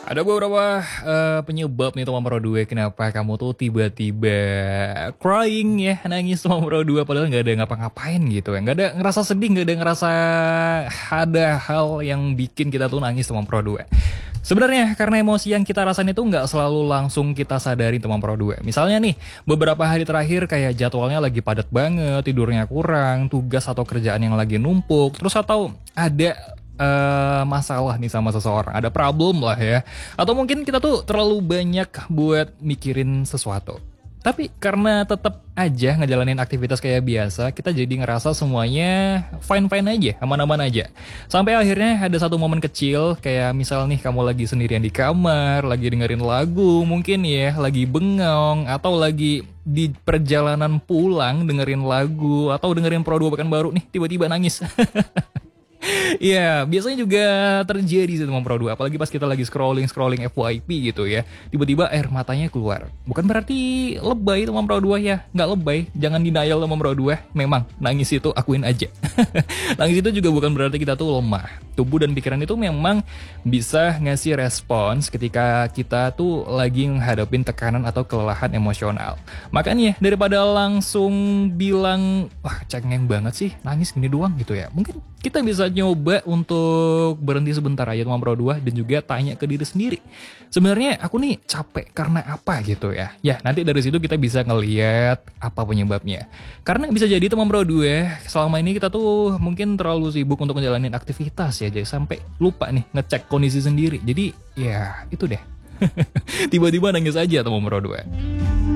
Ada beberapa penyebab nih teman Pro 2 kenapa kamu tuh tiba-tiba crying ya, nangis teman Pro 2 padahal nggak ada ngapa-ngapain gitu ya. Nggak ada ngerasa sedih, nggak ada ngerasa ada hal yang bikin kita tuh nangis teman Pro 2. Sebenarnya karena emosi yang kita rasain itu nggak selalu langsung kita sadari teman Pro 2. Misalnya nih, beberapa hari terakhir kayak jadwalnya lagi padat banget, tidurnya kurang, tugas atau kerjaan yang lagi numpuk, terus atau ada masalah nih sama seseorang, ada problem lah ya. Atau mungkin kita tuh terlalu banyak buat mikirin sesuatu. Tapi karena tetap aja ngejalanin aktivitas kayak biasa, kita jadi ngerasa semuanya fine-fine aja, aman-aman aja. Sampai akhirnya ada satu momen kecil, kayak misal nih kamu lagi sendirian di kamar, lagi dengerin lagu, mungkin ya, lagi bengong, atau lagi di perjalanan pulang dengerin lagu, atau dengerin Pro 2 Pekanbaru nih, tiba-tiba nangis. Iya, biasanya juga terjadi sih teman Pro 2, apalagi pas kita lagi scrolling FYP gitu ya. Tiba-tiba air matanya keluar. Bukan berarti lebay teman Pro 2 ya, nggak lebay, jangan denial teman Pro 2. Memang nangis itu akuin aja. Nangis itu juga bukan berarti kita tuh lemah. Tubuh dan pikiran itu memang bisa ngasih respons ketika kita tuh lagi menghadapin tekanan atau kelelahan emosional. Makanya daripada langsung bilang, wah cengeng banget sih, nangis gini doang gitu ya. Mungkin kita bisa nyoba untuk berhenti sebentar aja teman Pro 2 dan juga tanya ke diri sendiri. Sebenarnya aku nih capek karena apa gitu ya. Ya, nanti dari situ kita bisa ngeliat apa penyebabnya. Karena bisa jadi teman Pro 2 selama ini kita tuh mungkin terlalu sibuk untuk ngejalanin aktivitas ya, jadi sampai lupa nih ngecek kondisi sendiri. Jadi ya itu deh. Tiba-tiba nangis aja teman Pro 2.